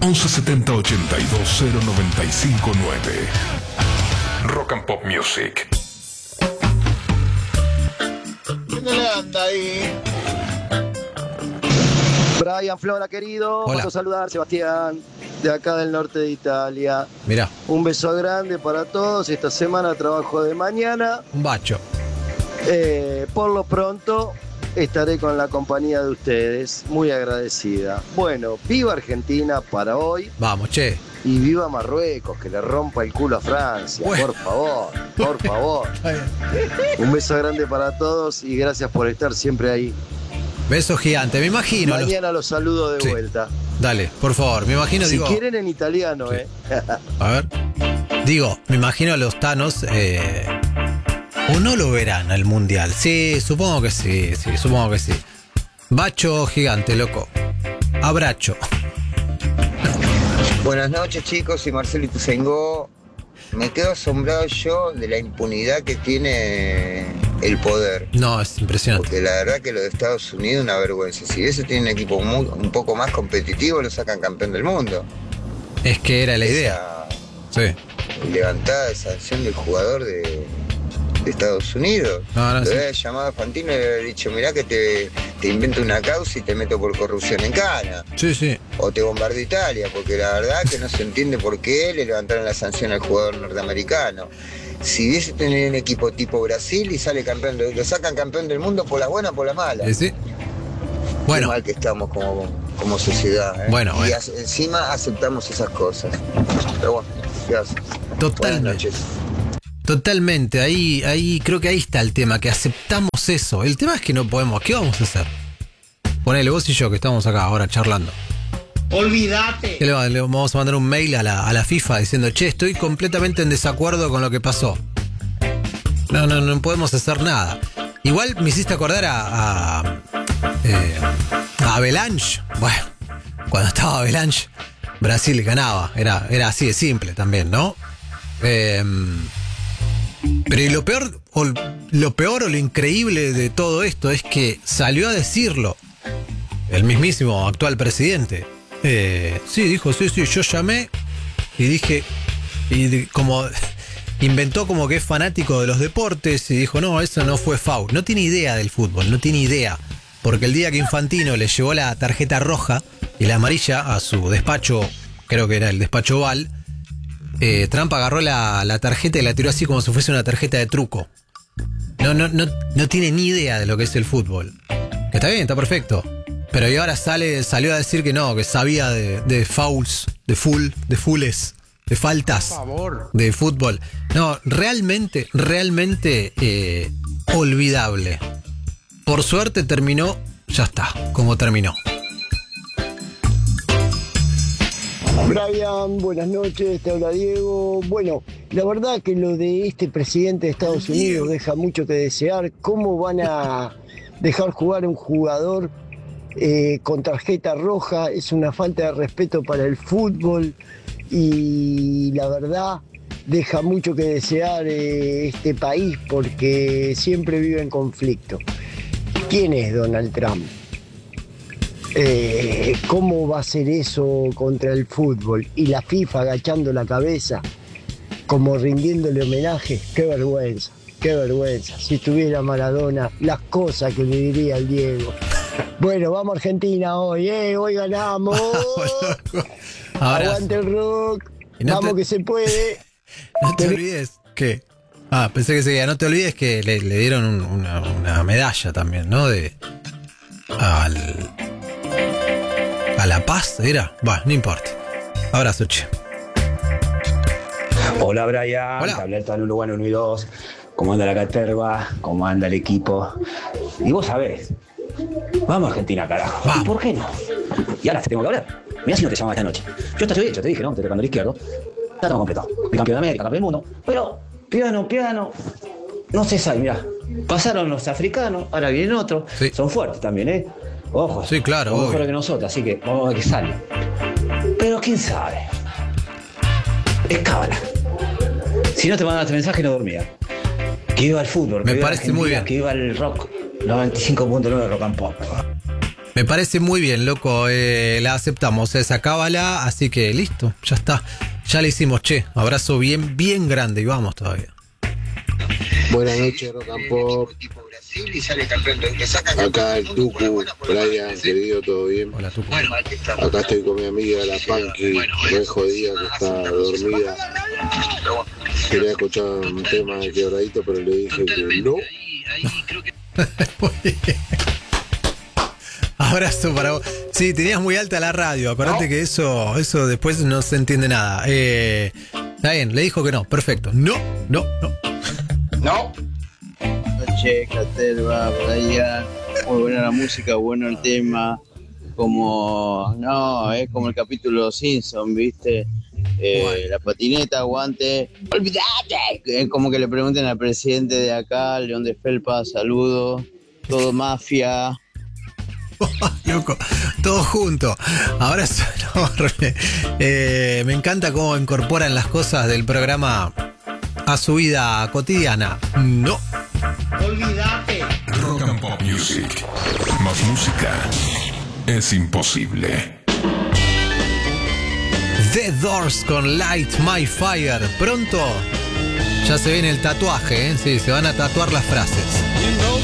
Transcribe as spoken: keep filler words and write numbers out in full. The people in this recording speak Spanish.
once setenta ochenta y dos cero noventa y cinco nueve. Rock and Pop Music. ¿Quién le anda ahí? Brian Flora, querido. Hola. Quiero saludar, Sebastián, de acá del norte de Italia. Mirá, Un beso grande para todos. Esta semana trabajo de mañana. un bacho. Eh, por lo pronto estaré con la compañía de ustedes. Muy agradecida. Bueno, viva Argentina para hoy. Vamos, che. Y viva Marruecos, que le rompa el culo a Francia. Bueno. Por favor, por favor. Está bien. Un beso grande para todos y gracias por estar siempre ahí. Beso gigante, me imagino. los- Mañana los saludo de Sí. vuelta. Dale, por favor, me imagino, Si digo. quieren en italiano, Sí. ¿eh? A ver. Digo, me imagino a los Thanos. Eh, ¿O no lo verán al mundial? Sí, supongo que sí, sí, supongo que sí. Bacho gigante, loco. Abracho. Buenas noches, chicos, soy Marcelo Ituzaingó. Me quedo asombrado yo de la impunidad que tiene el poder. No, es impresionante. Porque la verdad que lo de Estados Unidos es una vergüenza. Si eso tiene un equipo muy- un poco más competitivo, lo sacan campeón del mundo. Es que era la idea. Esa Sí. levantada de sanción del jugador de, de Estados Unidos. No, no, Lo sí. había llamado a Fantino y le había dicho, mirá que te, te invento una causa y te meto por corrupción en cana. Sí, sí. O te bombardeó Italia, porque la verdad que no se entiende por qué le levantaron la sanción al jugador norteamericano. Si hubiese tenido un equipo tipo Brasil y sale campeón, de- lo sacan campeón del mundo por las buenas o por las malas. Eh, sí. Qué Bueno, mal que estamos como, como sociedad. ¿eh? Bueno, y bueno. as- encima aceptamos esas cosas. Pero bueno, gracias. Totalmente. Buenas noches. totalmente. Ahí, ahí, creo que ahí está el tema, que aceptamos eso. El tema es que no podemos. ¿Qué vamos a hacer? Ponele vos y yo que estamos acá ahora charlando. Olvídate. ¿Qué le, va- le vamos a mandar un mail a la, a la FIFA diciendo, che, estoy completamente en desacuerdo con lo que pasó? No, no, no podemos hacer nada. Igual me hiciste acordar a, a, eh, a Avalanche. Bueno, cuando estaba Avalanche, Brasil ganaba. Era, era así de simple también, ¿no? Eh, pero y lo peor, o lo peor o lo increíble de todo esto es que salió a decirlo el mismísimo actual presidente. Eh, sí, dijo, sí, sí, yo llamé y dije, y di- como inventó como que es fanático de los deportes y dijo, no, eso no fue foul. No tiene idea del fútbol, no tiene idea. Porque el día que Infantino le llevó la tarjeta roja y la amarilla a su despacho, creo que era el despacho Oval, eh, Trump agarró la, la tarjeta y la tiró así como si fuese una tarjeta de truco. No, no, no, no tiene ni idea de lo que es el fútbol. Que está bien, está perfecto. Pero y ahora sale, salió a decir que no, que sabía de, de fouls, de full, de fulles, de faltas, Por favor. de fútbol. No, realmente, realmente eh, olvidable. Por suerte terminó, ya está, como terminó. Brian, buenas noches, te habla Diego. Bueno, la verdad que lo de este presidente de Estados Unidos deja mucho que desear. ¿Cómo van a dejar jugar a un jugador eh, con tarjeta roja? Es una falta de respeto para el fútbol y la verdad deja mucho que desear eh, este país porque siempre vive en conflicto. ¿Quién es Donald Trump? Eh, ¿Cómo va a ser eso contra el fútbol? Y la FIFA agachando la cabeza, como rindiéndole homenaje. Qué vergüenza, qué vergüenza. Si tuviera Maradona, las cosas que le diría al Diego. Bueno, vamos a Argentina hoy, ¿eh? Hoy ganamos. Ahora, Aguante el rock. Y no Vamos te- que se puede. no te olvides que... Ah, pensé que seguía. No te olvides que le, le dieron un- una, una medalla también, ¿no? De... Al... A La Paz, ¿era? Bueno, no importa. Abrazo, che. Hola Brian, Hola. te hablé todo en Uruguay uno y dos. ¿Cómo anda la caterva? ¿Cómo anda el equipo? Y vos sabés, vamos a Argentina, carajo. Vamos. ¿Y por qué no? Y ahora te tengo que hablar. Mirá si no te llamaba esta noche. Yo te estoy hecho, te dije, ¿no? Te tocando el izquierdo. Ya estamos completado. Campeón de América, campeón del mundo. Pero, piano, piano. No se sabe, mirá. Pasaron los africanos, ahora vienen otros. Sí. Son fuertes también, ¿eh? Ojo. Sí, claro, son obvio. mejores que nosotros, así que vamos a ver qué sale. Pero quién sabe. Es cábala. Si no te mandan este mensaje, no dormía. Que viva el fútbol. Me que viva parece Argentina, muy bien. Que viva el rock. noventa y cinco punto nueve Rock and Pop. Me parece muy bien, loco. Eh, la aceptamos, eh, sacábala, así que listo, ya está. Ya le hicimos, che. Abrazo bien, bien grande y vamos todavía. Buenas noches, Rock and Pop. Acá el Tucu, Brian, querido, ¿todo bien? Hola, Tucu. Acá estoy con mi amiga la Panky, muy jodida, que está dormida. Quería escuchar un tema de Quebradito, pero le dije que no. Abrazo para vos. Sí, tenías muy alta la radio. Acordate no. que eso, eso después no se entiende nada. Eh, está bien, le dijo que no. Perfecto. No, no, no. No. Noche, Caterva, Brian. Muy buena la música, bueno el tema. Como, no, es como el capítulo de Los Simpsons, ¿viste? Eh, bueno. La patineta, guante. ¡Olvídate! Es como que le pregunten al presidente de acá, León de Felpa, saludo. Todo mafia. Loco, todo junto. Abrazo enorme. Eh, me encanta cómo incorporan las cosas del programa a su vida cotidiana. No. Olvídate. Rock and Pop Music. Más música es imposible. The Doors con Light My Fire. Pronto ya se viene el tatuaje, ¿eh? Sí, se van a tatuar las frases.